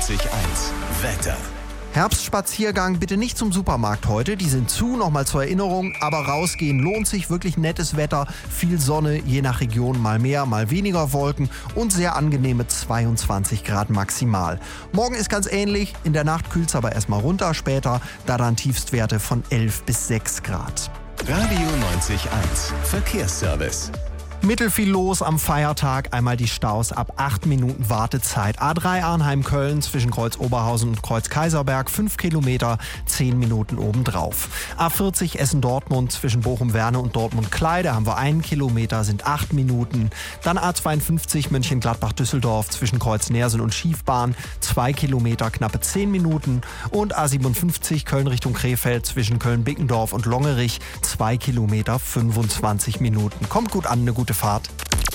90.1 Wetter. Herbstspaziergang bitte nicht zum Supermarkt heute, die sind zu, nochmal zur Erinnerung, aber rausgehen lohnt sich, wirklich nettes Wetter, viel Sonne, je nach Region mal mehr, mal weniger Wolken und sehr angenehme 22 Grad maximal. Morgen ist ganz ähnlich, in der Nacht kühlt es aber erstmal runter, später da dann Tiefstwerte von 11 bis 6 Grad. Radio 90.1 Verkehrsservice. Mittelfiel los am Feiertag, einmal die Staus ab 8 Minuten Wartezeit. A3 Arnheim-Köln zwischen Kreuz Oberhausen und Kreuz Kaiserberg, 5 Kilometer, 10 Minuten obendrauf. A40 Essen-Dortmund zwischen Bochum-Werne und Dortmund-Kleide haben wir 1 Kilometer, sind 8 Minuten. Dann A52 Mönchengladbach-Düsseldorf zwischen Kreuz Neersen und Schiefbahn, 2 Kilometer, knappe 10 Minuten. Und A57 Köln Richtung Krefeld zwischen Köln-Bickendorf und Longerich, 2 Kilometer, 25 Minuten. Kommt gut an, eine gute Fahrt.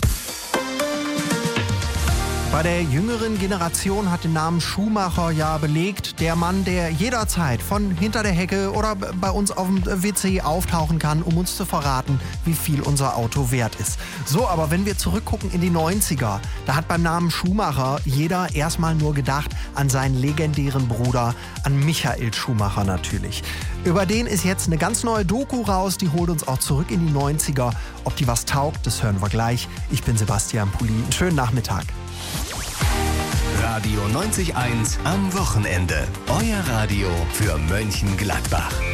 Bei der jüngeren Generation hat den Namen Schumacher ja belegt. Der Mann, der jederzeit von hinter der Hecke oder bei uns auf dem WC auftauchen kann, um uns zu verraten, wie viel unser Auto wert ist. So, aber wenn wir zurückgucken in die 90er, da hat beim Namen Schumacher jeder erstmal nur gedacht an seinen legendären Bruder, an Michael Schumacher natürlich. Über den ist jetzt eine ganz neue Doku raus, die holt uns auch zurück in die 90er. Ob die was taugt, das hören wir gleich. Ich bin Sebastian Pulli. Einen schönen Nachmittag. Radio 90.1 am Wochenende. Euer Radio für Mönchengladbach.